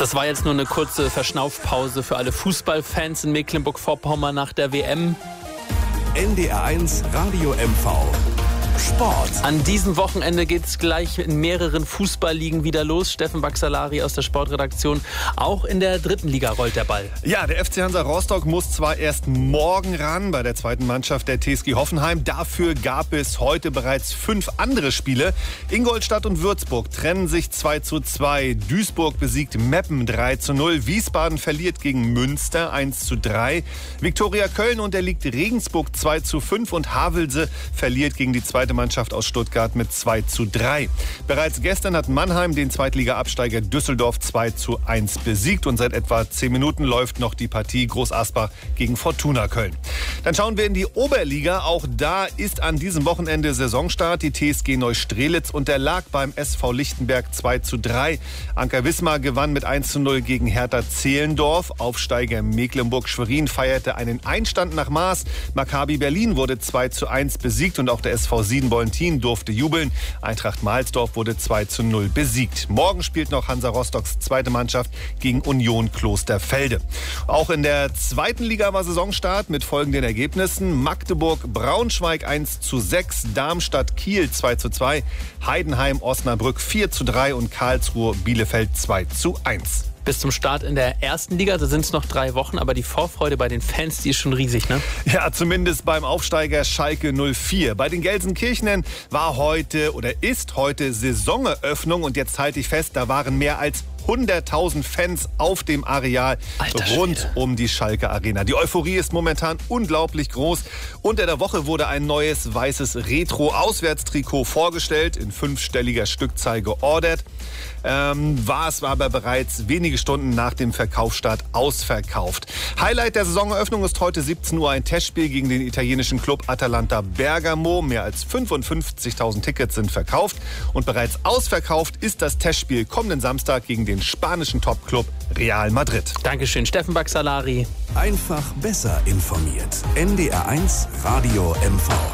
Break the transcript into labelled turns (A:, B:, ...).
A: Das war jetzt nur eine kurze Verschnaufpause für alle Fußballfans in Mecklenburg-Vorpommern nach der WM.
B: NDR1 Radio MV Sport.
A: An diesem Wochenende geht es gleich in mehreren Fußballligen wieder los. Steffen Baxalari aus der Sportredaktion. Auch in der dritten Liga rollt der Ball.
C: Ja, der FC Hansa Rostock muss zwar erst morgen ran bei der zweiten Mannschaft der TSG Hoffenheim. Dafür gab es heute bereits 5 andere Spiele. Ingolstadt und Würzburg trennen sich 2:2. Duisburg besiegt Meppen 3:0. Wiesbaden verliert gegen Münster 1:3. Viktoria Köln unterliegt Regensburg 2:5 und Havelse verliert gegen die zweite Mannschaft aus Stuttgart mit 2:3. Bereits gestern hat Mannheim den Zweitliga-Absteiger Düsseldorf 2:1 besiegt und seit etwa 10 Minuten läuft noch die Partie Groß Asbach gegen Fortuna Köln. Dann schauen wir in die Oberliga. Auch da ist an diesem Wochenende Saisonstart. Die TSG Neustrelitz unterlag beim SV Lichtenberg 2:3. Anker Wismar gewann mit 1:0 gegen Hertha Zehlendorf. Aufsteiger Mecklenburg-Schwerin feierte einen Einstand nach Maß. Maccabi Berlin wurde 2:1 besiegt und auch der SV Siebenbollentin durfte jubeln. Eintracht Mahlsdorf wurde 2:0 besiegt. Morgen spielt noch Hansa Rostocks zweite Mannschaft gegen Union Klosterfelde. Auch in der zweiten Liga war Saisonstart mit folgenden Ergebnissen: Magdeburg-Braunschweig 1:6, Darmstadt-Kiel 2:2, Heidenheim-Osnabrück 4:3 und Karlsruhe-Bielefeld 2:1.
A: Bis zum Start in der ersten Liga, da sind es noch 3 Wochen, aber die Vorfreude bei den Fans, die ist schon riesig, ne?
C: Ja, zumindest beim Aufsteiger Schalke 04. Bei den Gelsenkirchenern war heute oder ist heute Saisoneröffnung und jetzt halte ich fest, da waren mehr als 100.000 Fans auf dem Areal rund um die Schalke Arena. Die Euphorie ist momentan unglaublich groß. Unter der Woche wurde ein neues weißes Retro-Auswärtstrikot vorgestellt, in 5-stelliger Stückzahl geordert. War es aber bereits wenige Stunden nach dem Verkaufsstart ausverkauft. Highlight der Saisoneröffnung ist heute 17 Uhr ein Testspiel gegen den italienischen Club Atalanta Bergamo. Mehr als 55.000 Tickets sind verkauft und bereits ausverkauft ist das Testspiel kommenden Samstag gegen den spanischen Topclub Real Madrid.
A: Dankeschön, Steffen Baxalari.
B: Einfach besser informiert. NDR1 Radio MV.